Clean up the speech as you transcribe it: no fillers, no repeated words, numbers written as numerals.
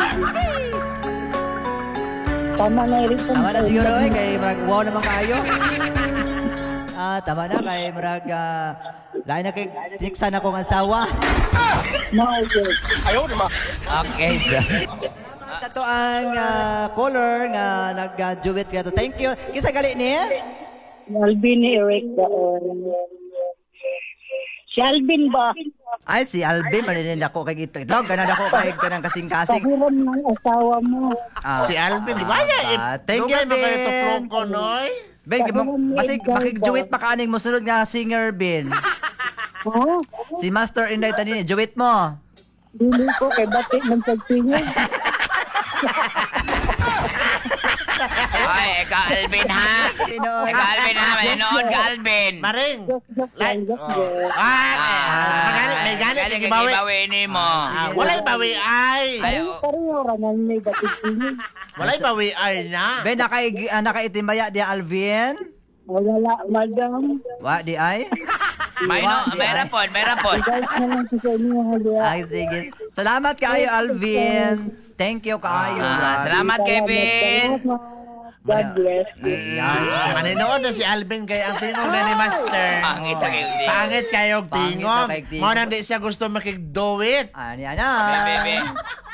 Tama na rin. Tama na siguro kay Marag, wow naman kayo. Tama na kay Marag, lain na kay tiksan akong asawa. Ayaw naman. Okay, sir. Sa to ang caller nga nag-duet ka to. Thank you. Kisa gali ni? Alvin ni Eric si Alvin ba? Ay, si Alvin, malinin ako kay ito. Ito, ganun ako kay ganang kasing-kasing. Pahiram ng asawa mo. Si Alvin, di ba? Thank you, Ben. Ko, noy. Ben, makig-duet pa kaaning mo sunod nga singer, Ben. Ha? Si Master Inday Tanini, duet mo. Dili ko kay batik ng pagtingin. Ay, ikaw, Alvin, ha? Ikaw, Alvin, ha? Maninood ka, Alvin. Maring. Just May ganit, ibawi. Ibawi ni mo. Walay bawi ay. pareho ranan may batik tingin. Walay bawi ay na. Ben, nakaitimbaya di Alvin? Wala, madam. Wa, di ay? Mayroon po. Guys na lang sa inyo halya. Ay, sige. Salamat kaayo, Alvin. Thank you kaayo. Salamat, Kevin. God bless you. Maninood na si Alvin kay ang tingog na ni Master. Pangit sa kayo, di. Pangit kayong Pangit na tingog. kay tingog. Mo nang di siya gusto makig-do it. Ani, Bebe.